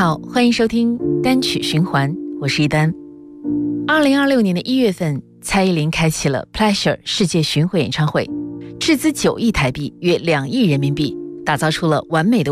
好，欢迎收听单曲循环，我是一丹。2026年的1月份，蔡依林开启了 Pleasure 世界巡回演唱会，斥资9亿台币，约2亿人民币，打造出了完美的